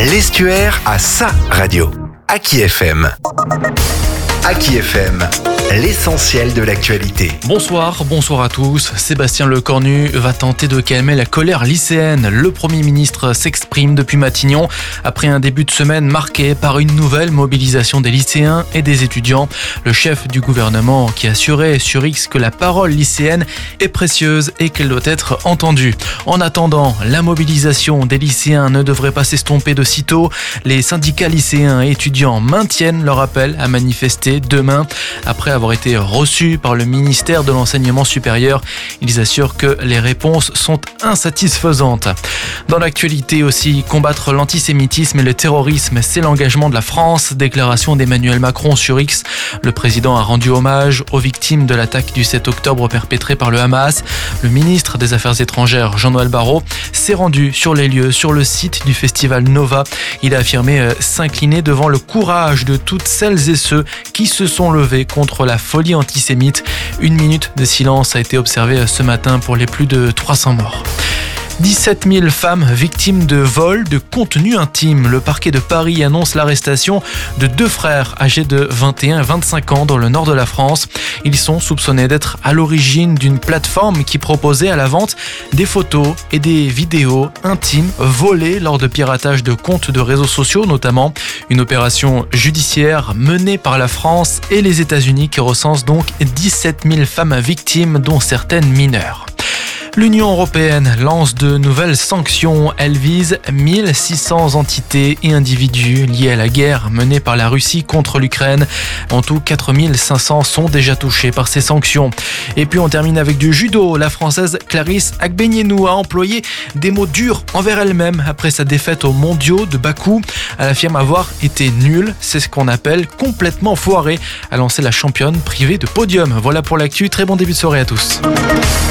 L'Estuaire a sa radio. Aki FM. Aki FM, l'essentiel de l'actualité. Bonsoir à tous. Sébastien Lecornu va tenter de calmer la colère lycéenne. Le Premier ministre s'exprime depuis Matignon après un début de semaine marqué par une nouvelle mobilisation des lycéens et des étudiants. Le chef du gouvernement qui assurait sur X que la parole lycéenne est précieuse et qu'elle doit être entendue. En attendant, la mobilisation des lycéens ne devrait pas s'estomper de sitôt. Les syndicats lycéens et étudiants maintiennent leur appel à manifester demain. Après avoir été reçus par le ministère de l'Enseignement supérieur, ils assurent que les réponses sont insatisfaisantes. Dans l'actualité aussi, combattre l'antisémitisme et le terrorisme, c'est l'engagement de la France. Déclaration d'Emmanuel Macron sur X. Le président a rendu hommage aux victimes de l'attaque du 7 octobre perpétrée par le Hamas. Le ministre des Affaires étrangères, Jean-Noël Barrot, s'est rendu sur les lieux, sur le site du festival Nova. Il a affirmé s'incliner devant le courage de toutes celles et ceux qui se sont levés contre la folie antisémite. 1 minute de silence a été observée ce matin pour les plus de 300 morts. 17 000 femmes victimes de vol de contenu intime. Le parquet de Paris annonce l'arrestation de 2 frères âgés de 21 et 25 ans dans le nord de la France. Ils sont soupçonnés d'être à l'origine d'une plateforme qui proposait à la vente des photos et des vidéos intimes volées lors de piratage de comptes de réseaux sociaux notamment. Une opération judiciaire menée par la France et les États-Unis qui recense donc 17 000 femmes victimes dont certaines mineures. L'Union européenne lance de nouvelles sanctions. Elle vise 1600 entités et individus liés à la guerre menée par la Russie contre l'Ukraine. En tout, 4500 sont déjà touchés par ces sanctions. Et puis on termine avec du judo. La Française Clarisse Agbenienou a employé des mots durs envers elle-même après sa défaite aux mondiaux de Bakou. Elle affirme avoir été nulle. C'est ce qu'on appelle complètement foiré, a lancé la championne privée de podium. Voilà pour l'actu. Très bon début de soirée à tous.